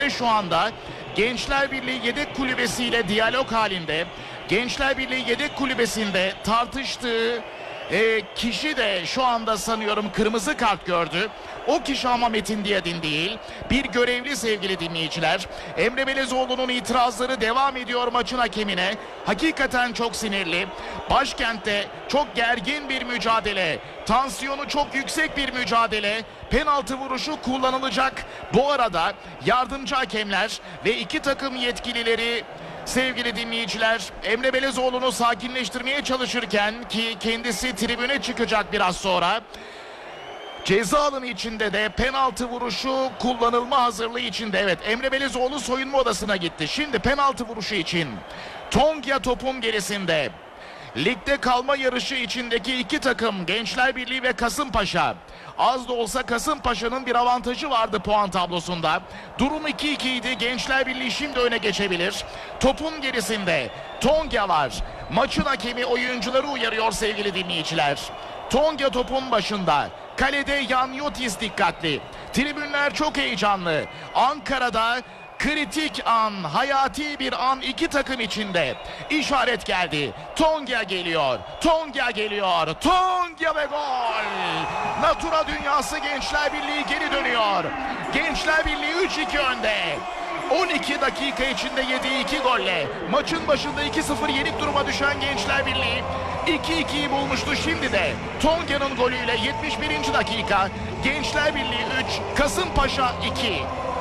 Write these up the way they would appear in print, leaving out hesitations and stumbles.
Şu anda Gençler Birliği Yedek Kulübesi ile diyalog halinde. Gençler Birliği Yedek Kulübesi'nde tartıştığı kişi de şu anda sanıyorum kırmızı kart gördü. O kişi ama Metin Diyadin değil, bir görevli sevgili dinleyiciler. Emre Belezoğlu'nun itirazları devam ediyor maçın hakemine. Hakikaten çok sinirli. Başkentte çok gergin bir mücadele. Tansiyonu çok yüksek bir mücadele. Penaltı vuruşu kullanılacak. Bu arada yardımcı hakemler ve iki takım yetkilileri sevgili dinleyiciler Emre Belezoğlu'nu sakinleştirmeye çalışırken ki kendisi tribüne çıkacak biraz sonra. Ceza alanı içinde de penaltı vuruşu kullanılma hazırlığı içinde. Evet, Emre Belezoğlu soyunma odasına gitti. Şimdi penaltı vuruşu için Tongia topun gerisinde. Ligde kalma yarışı içindeki iki takım Gençler Birliği ve Kasımpaşa. Az da olsa Kasımpaşa'nın bir avantajı vardı puan tablosunda. Durum 2-2 idi. Gençler Birliği şimdi öne geçebilir. Topun gerisinde Tongia var. Maçın hakemi oyuncuları uyarıyor sevgili dinleyiciler. Tongia topun başında. Kalede Jan Yotis dikkatli. Tribünler çok heyecanlı. Ankara'da kritik an, hayati bir an iki takım içinde. İşaret geldi. Tongia geliyor. Tongia geliyor. Tongia ve gol. Natura Dünyası Gençler Birliği geri dönüyor. Gençler Birliği 3-2 önde. 12 dakika içinde yediği 2 golle maçın başında 2-0 yenik duruma düşen Gençler Birliği 2-2'yi bulmuştu. Şimdi de Tongia'nın golüyle 71. dakika Gençler Birliği 3, Kasımpaşa 2.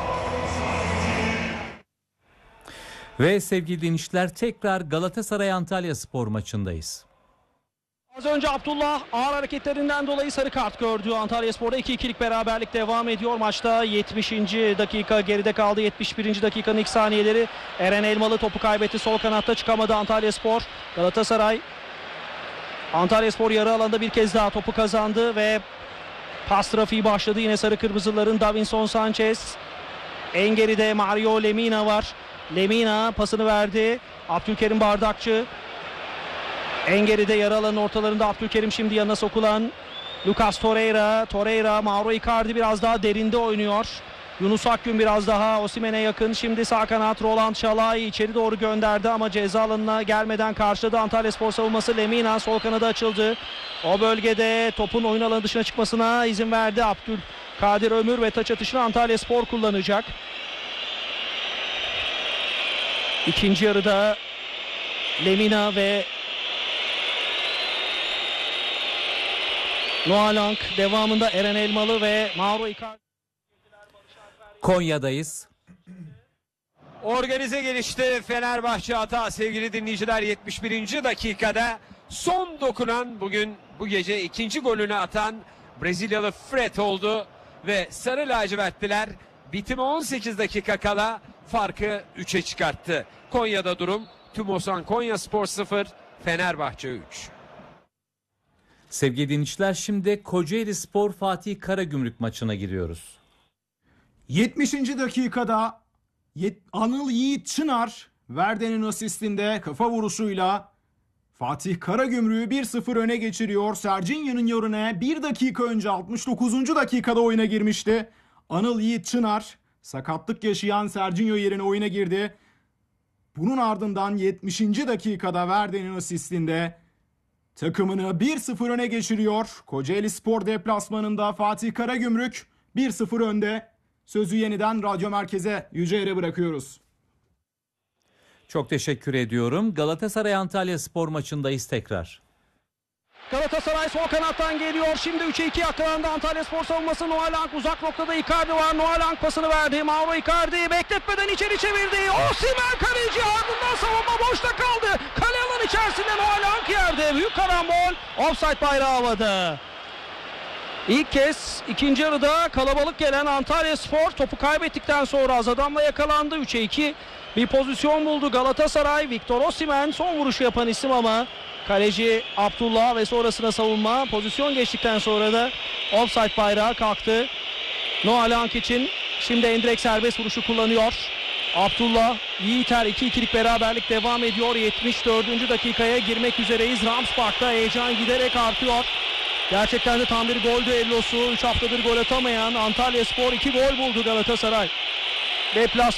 Ve sevgili dinleyiciler tekrar Galatasaray Antalyaspor maçındayız. Az önce Abdullah ağır hareketlerinden dolayı sarı kart gördü. Antalyaspor'da 2-2'lik beraberlik devam ediyor. Maçta 70. dakika geride kaldı. 71. dakikanın ilk saniyeleri. Eren Elmalı topu kaybetti. Sol kanatta çıkamadı Antalyaspor. Galatasaray. Antalyaspor yarı alanda bir kez daha topu kazandı ve pas trafiği başladı. Yine sarı kırmızıların Davinson Sanchez. En geride Mario Lemina var. Lemina pasını verdi. Abdülkerim Bardakçı. En geride yarı alanın ortalarında Abdülkerim, şimdi yanına sokulan Lucas Torreira, Mauro Icardi biraz daha derinde oynuyor. Yunus Akgün biraz daha Osimhen'e yakın. Şimdi sağ kanat Roland Şalai içeri doğru gönderdi ama ceza alanına gelmeden karşıladı Antalyaspor savunması. Lemina sol kanada açıldı. O bölgede topun oyun alanı dışına çıkmasına izin verdi Abdülkadir Ömür ve taç atışını Antalyaspor kullanacak. İkinci yarıda Lemina ve Noah Lang, devamında Eren Elmalı ve Mauro Icardi. Konya'dayız. Organize gelişti Fenerbahçe hata sevgili dinleyiciler, 71. dakikada son dokunan, bugün bu gece ikinci golünü atan Brezilyalı Fred oldu ve sarı lacivertliler bitime 18 dakika kala farkı 3'e çıkarttı. Konya'da durum TÜMOSAN Konyaspor 0, Fenerbahçe 3. Sevgili dinleyiciler, şimdi Kocaeli Spor Fatih Karagümrük maçına giriyoruz. 70. dakikada Anıl Yiğit Çınar Verde'nin asistinde kafa vuruşuyla Fatih Karagümrük'ü 1-0 öne geçiriyor. Serginho'nun yerine 1 dakika önce 69. dakikada oyuna girmişti. Anıl Yiğit Çınar sakatlık yaşayan Serginho yerine oyuna girdi. Bunun ardından 70. dakikada Verde'nin asistinde takımını 1-0 öne geçiriyor. Kocaeli Spor deplasmanında Fatih Karagümrük 1-0 önde. Sözü yeniden Radyo Merkez'e, Yüceer'e bırakıyoruz. Çok teşekkür ediyorum. Galatasaray Antalyaspor maçındayız tekrar. Galatasaray sol kanattan geliyor. Şimdi 3'e 2 yakalandı Antalyaspor savunması. Noah Lang, uzak noktada Icardi var. Noah Lang pasını verdi. Mauro Icardi bekletmeden içeri çevirdi. Osimhen kaleci, ardından savunma boşta kaldı. Kale alan içerisinde Noah Lang yerde. Büyük karambol. Offside bayrağı havada. İlk kez ikinci yarıda kalabalık gelen Antalyaspor topu kaybettikten sonra az adamla yakalandı. 3'e 2 bir pozisyon buldu Galatasaray. Victor Osimhen son vuruşu yapan isim ama kaleci Abdullah ve sonrasına savunma. Pozisyon geçtikten sonra da offside bayrağı kalktı Noah Lang için. Şimdi Endrek serbest vuruşu kullanıyor. Abdullah, Yiğiter 2-2'lik beraberlik devam ediyor. 74. dakikaya girmek üzereyiz. Rams Park'ta heyecan giderek artıyor. Gerçekten de tam bir gol düellosu. 3 haftadır gol atamayan Antalyaspor 2 gol buldu Galatasaray. Deplasman